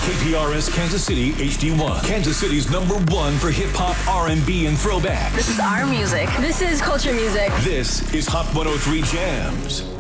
KPRS Kansas City HD1. Kansas City's #1 for hip hop, R&B, and throwback. This is our music. This is culture music. This is Hot 103 Jams.